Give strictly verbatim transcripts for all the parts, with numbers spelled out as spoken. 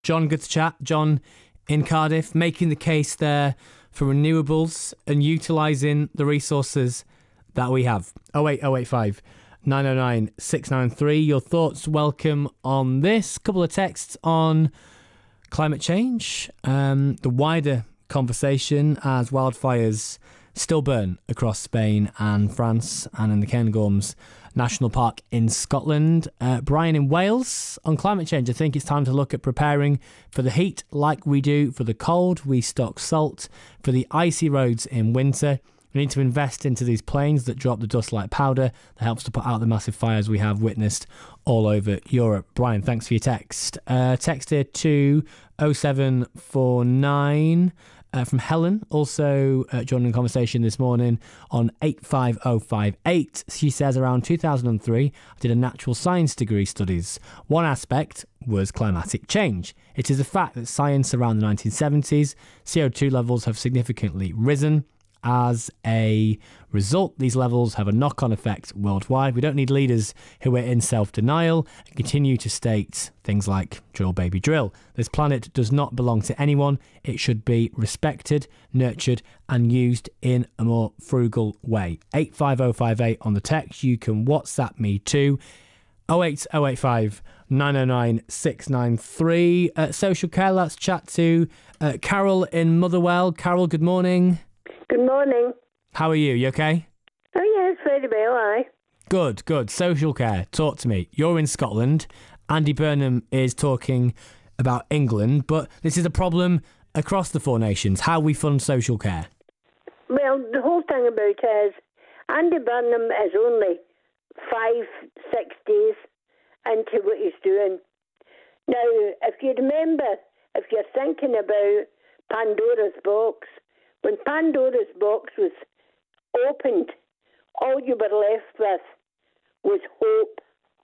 John, good to chat. John in Cardiff, making the case there for renewables and utilising the resources that we have. oh eight oh eight five, nine oh nine, six nine three. Your thoughts welcome on this. Couple of texts on climate change, um, the wider conversation as wildfires still burn across Spain and France and in the Cairngorms National Park in Scotland. Uh, Brian in Wales, on climate change, I think it's time to look at preparing for the heat like we do for the cold. We stock salt for the icy roads in winter. We need to invest into these planes that drop the dust like powder that helps to put out the massive fires we have witnessed all over Europe. Brian, thanks for your text. Uh, text here to oh seven four nine uh, from Helen, also uh, joining the conversation this morning on eight five oh five eight. She says, around two thousand three, I did a natural science degree studies. One aspect was climatic change. It is a fact that science around the nineteen seventies, C O two levels have significantly risen. As a result, these levels have a knock-on effect worldwide. We don't need leaders who are in self-denial and continue to state things like drill baby drill. This planet does not belong to anyone. It should be respected, nurtured and used in a more frugal way. eight five oh five eight on the text. You can WhatsApp me too. oh eight oh eight five, nine oh nine, six nine three. Uh, social care, let's chat to uh, Carol in Motherwell. Carol, good morning. Good morning. How are you? You okay? Oh, yes, very well, aye. Good, good. Social care. Talk to me. You're in Scotland. Andy Burnham is talking about England, but this is a problem across the four nations, how we fund social care. Well, the whole thing about it is Andy Burnham is only five, six days into what he's doing. Now, if you remember, if you're thinking about Pandora's box, when Pandora's box was opened, all you were left with was hope.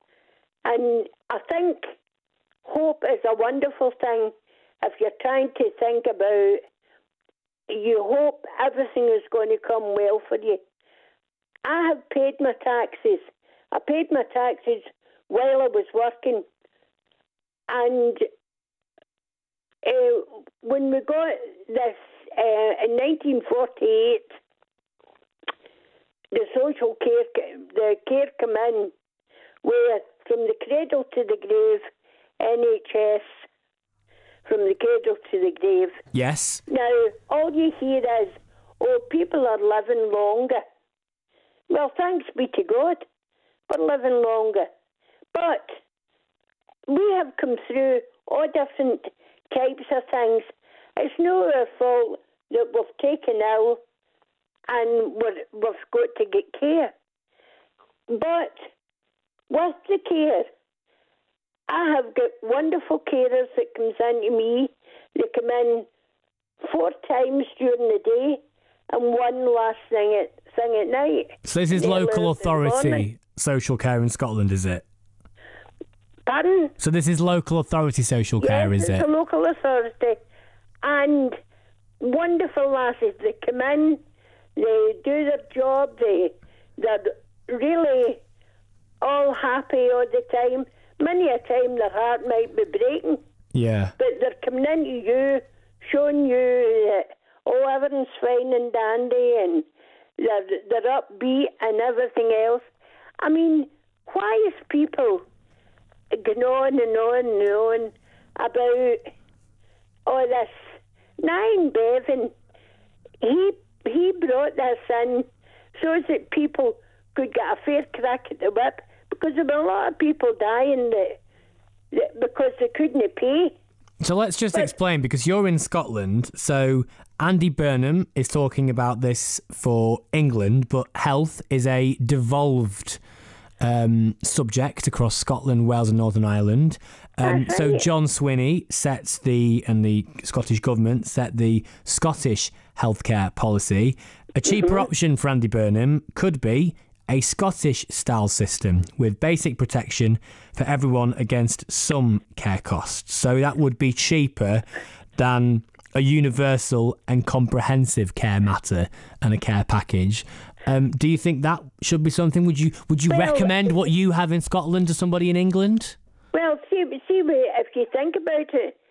And I think hope is a wonderful thing if you're trying to think about, you hope everything is going to come well for you. I have paid my taxes. I paid my taxes while I was working. And uh, when we got this, Uh, in nineteen forty-eight, the social care, the care come in where from the cradle to the grave, N H S, from the cradle to the grave. Yes. Now, all you hear is, oh, people are living longer. Well, thanks be to God, we're living longer. But we have come through all different types of things. It's not our fault that we've taken ill and we're, we've got to get care. But with the care, I have got wonderful carers that comes into me. They come in four times during the day and one last thing at, thing at night. So this is they local authority social care in Scotland, is it? Pardon? So this is local authority social care, yes, is it's it? a local authority. And wonderful lasses. They come in, they do their job, they, they're really all happy all the time. Many a time their heart might be breaking. Yeah. But they're coming into you, showing you that, oh, everything's fine and dandy and they're, they're upbeat and everything else. I mean, why is people going on and on and on about all this? Nine Bevan, he he brought this in so that people could get a fair crack at the whip, because there were a lot of people dying that, that because they couldn't pay. So let's just but, explain, because you're in Scotland, so Andy Burnham is talking about this for England, but health is a devolved um, subject across Scotland, Wales and Northern Ireland. Um, so John Swinney sets the, and the Scottish Government set the Scottish healthcare policy. A cheaper mm-hmm. option for Andy Burnham could be a Scottish-style system with basic protection for everyone against some care costs. So that would be cheaper than a universal and comprehensive care matter and a care package. Um, do you think that should be something? Would you would you well, recommend what you have in Scotland to somebody in England? Well, see, see, if you think about it,